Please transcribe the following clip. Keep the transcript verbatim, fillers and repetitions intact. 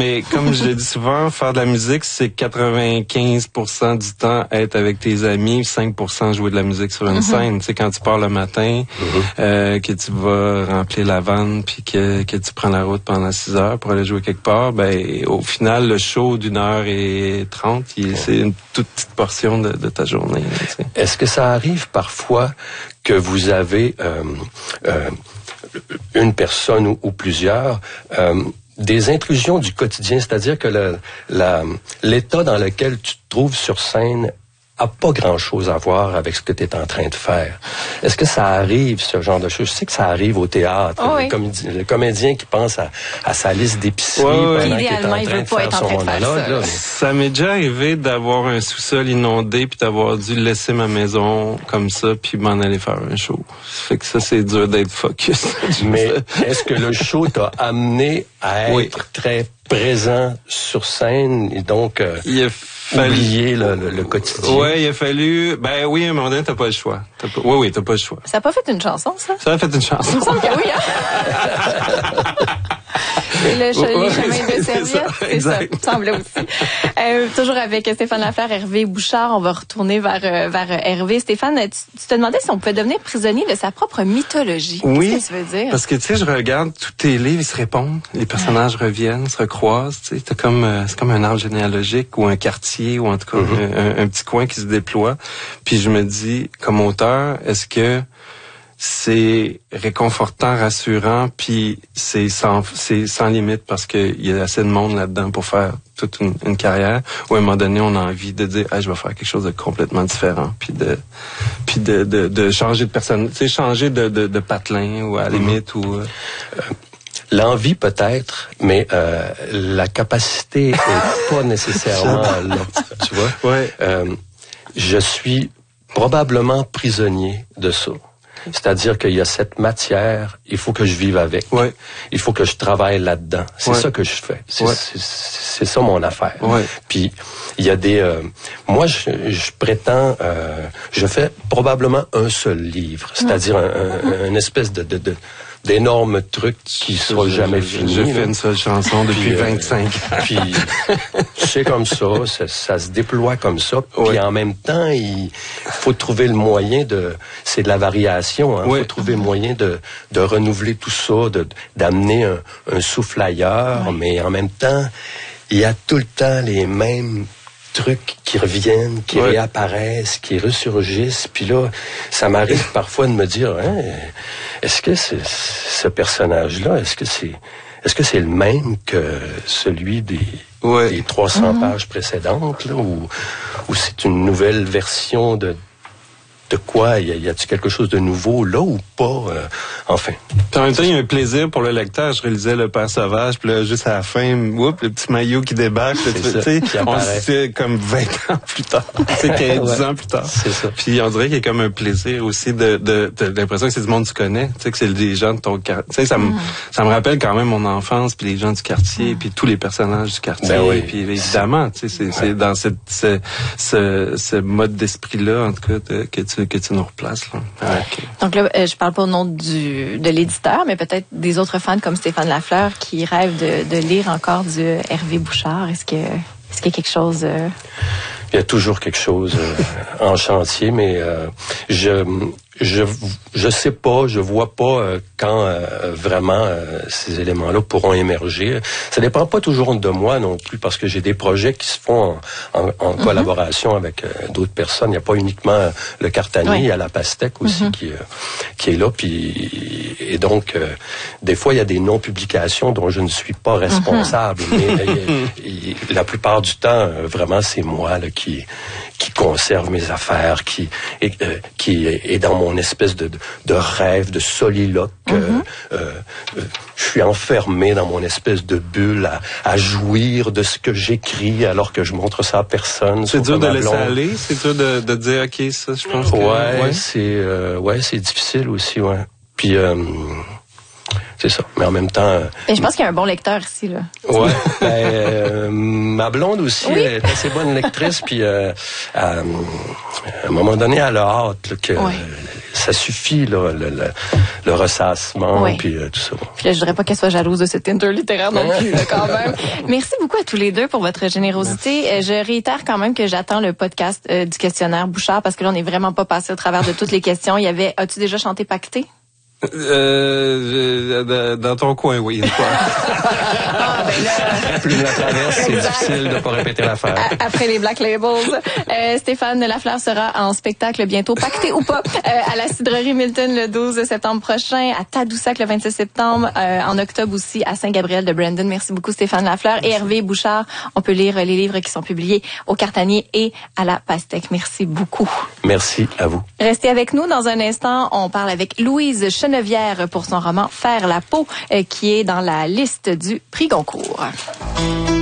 mais comme je le dis souvent, faire de la musique, c'est quatre-vingt-quinze pour cent du temps être avec tes amis, cinq pour cent jouer de la musique sur une mm-hmm. scène. Tu sais, quand tu pars le matin, mm-hmm. euh, que tu vas remplir la vanne, puis que, que tu prends la route pendant six heures pour aller jouer quelque part, ben au final, le show d'une heure et trente, il, c'est une toute petite portion de, de ta journée. Tu sais. Est-ce que ça arrive parfois que vous avez euh, euh, une personne ou, ou plusieurs euh, des intrusions du quotidien, c'est-à-dire que le, la, l'état dans lequel tu te trouves sur scène a pas grand-chose à voir avec ce que tu es en train de faire. Est-ce que ça arrive, ce genre de choses? Je sais que ça arrive au théâtre. Oh, oui. le, comédien, le comédien qui pense à, à sa liste d'épicerie ouais, pendant qu'il est en train il veut de pas faire être son en train de monologue. faire ça. Là, mais... ça m'est déjà arrivé d'avoir un sous-sol inondé puis d'avoir dû laisser ma maison comme ça puis m'en aller faire un show. Ça fait que ça, c'est dur d'être focus. Mais est-ce que le show t'a amené à être oui. très présent sur scène et donc euh, il a fallu... oublier le, le, le quotidien? Oui, il a fallu... Ben oui, à un moment donné, t'as pas le choix. T'as pas... Oui, oui, t'as pas le choix. Ça a pas fait une chanson, ça? Ça a fait une chanson. Il me semble que oui, hein? Le ch- ouais, les chemins de serviette, c'est ça, il me semblait aussi. Euh, toujours avec Stéphane Lafleur, Hervé Bouchard, on va retourner vers, vers Hervé. Stéphane, tu, tu te demandais si on pouvait devenir prisonnier de sa propre mythologie. Oui, qu'est-ce que ça veut dire? Parce que tu sais, je regarde tous tes livres, ils se répondent, les personnages ouais. reviennent, se recroisent. Tu sais, c'est comme euh, c'est comme un arbre généalogique ou un quartier ou en tout cas mm-hmm. un, un, un petit coin qui se déploie. Puis je me dis, comme auteur, est-ce que c'est réconfortant, rassurant, puis c'est sans, c'est sans limite parce qu'il y a assez de monde là-dedans pour faire toute une, une carrière. Ou à un moment donné, on a envie de dire, ah, je vais faire quelque chose de complètement différent, puis de, puis de, de, de changer de personne, tu sais, changer de, de, de patelin ou à la limite mm-hmm. ou. Euh, L'envie peut-être, mais euh, la capacité est pas nécessairement là. Tu vois. Ouais. Euh, je suis probablement prisonnier de ça. C'est-à-dire qu'il y a cette matière, il faut que je vive avec. Ouais. Il faut que je travaille là-dedans. C'est ouais. ça que je fais. C'est, ouais. c'est, c'est ça mon affaire. Ouais. Puis il y a des... Euh, moi, je, je prétends... Euh, je fais probablement un seul livre. C'est-à-dire un, un, une espèce de... de, de d'énormes trucs qui seront jamais finis. J'ai fait une seule chanson depuis puis, vingt-cinq ans. Puis c'est comme ça, ça, ça se déploie comme ça. Puis oui. en même temps, il faut trouver le moyen de... C'est de la variation. Il hein, oui. faut trouver le moyen de, de renouveler tout ça, de, d'amener un, un souffle ailleurs. Oui. Mais en même temps, il y a tout le temps les mêmes trucs qui reviennent, qui oui. réapparaissent, qui ressurgissent. Puis là, ça m'arrive parfois de me dire, hein, est-ce que c'est, ce personnage-là, est-ce que c'est, est-ce que c'est le même que celui des, oui. des trois cents mm-hmm. pages précédentes, là, ou, ou c'est une nouvelle version de de quoi? Y, a, y a-t-il quelque chose de nouveau là ou pas? Euh, enfin. Puis en même temps, il y a un plaisir pour le lecteur. Je réalisais Le Père Sauvage, puis là, juste à la fin, whoop, le petit maillot qui débarque. Tu sais, on se fait comme vingt ans plus tard. C'est quinze ouais. ans plus tard. C'est ça. Puis on dirait qu'il y a comme un plaisir aussi de, de, de, de l'impression que c'est du monde que tu connais. Tu sais, que c'est des gens de ton quartier. Tu sais, ça me, mm. ça me rappelle quand même mon enfance, puis les gens du quartier, mm. puis tous les personnages du quartier. Ben oui. Puis évidemment, tu sais, c'est, ouais. c'est dans cette, ce, ce, ce mode d'esprit-là, en tout cas, de, que tu que tu nous replaces. Là. Okay. Donc là, euh, je parle pas au nom du de l'éditeur, mais peut-être des autres fans comme Stéphane Lafleur qui rêvent de, de lire encore du Hervé Bouchard. Est-ce que est-ce qu'il y a quelque chose... Euh... Il y a toujours quelque chose euh, en chantier, mais euh, je je je sais pas, je vois pas euh, quand euh, vraiment euh, ces éléments-là pourront émerger. Ça dépend pas toujours de moi non plus, parce que j'ai des projets qui se font en, en, en mm-hmm. collaboration avec euh, d'autres personnes. Il n'y a pas uniquement le Cartanier, oui. il y a la Pastèque aussi mm-hmm. qui euh, qui est là. Puis et donc euh, des fois il y a des non-publications dont je ne suis pas responsable, mm-hmm. mais et, et, la plupart du temps euh, vraiment c'est moi là, qui qui conserve mes affaires, qui et, euh, qui est dans mon espèce de, de, de rêve, de soliloque. Mm-hmm. Euh, euh, euh, je suis enfermé dans mon espèce de bulle à, à jouir de ce que j'écris alors que je montre ça à personne. C'est dur de laisser aller, c'est dur de, de dire ok ça, je pense. Ouais, que, ouais. c'est euh, ouais, c'est difficile aussi, ouais. Puis euh, c'est ça. Mais en même temps... Euh, Et je pense qu'il y a un bon lecteur ici, là. Ouais. ben, euh, ma blonde aussi, oui. elle est assez bonne lectrice. Puis euh, à, à un moment donné, elle a hâte là, que ouais. ça suffit, là, le, le, le ressassement, oui. puis euh, tout ça. Puis là, je voudrais pas qu'elle soit jalouse de cet interlittéraire non plus, là, quand même. Merci beaucoup à tous les deux pour votre générosité. Euh, je réitère quand même que j'attends le podcast euh, du questionnaire Bouchard, parce que là, on n'est vraiment pas passé au travers de toutes les questions. Il y avait, as-tu déjà chanté Pacté? Euh, je, dans ton coin, oui. Ah, ben là, Plus la traverse, c'est difficile de pas répéter l'affaire. Après les Black Labels, euh, Stéphane Lafleur sera en spectacle bientôt, pacté ou pas, euh, à la Cidrerie Milton le douze septembre prochain, à Tadoussac le vingt-six septembre, euh, en octobre aussi à Saint-Gabriel de Brandon. Merci beaucoup Stéphane Lafleur. Et Hervé Bouchard, on peut lire les livres qui sont publiés au Cartanier et à la Pastèque. Merci beaucoup. Merci à vous. Restez avec nous. Dans un instant, on parle avec Louise Chenevière pour son roman Faire la peau, euh, qui est dans la liste du prix Goncourt.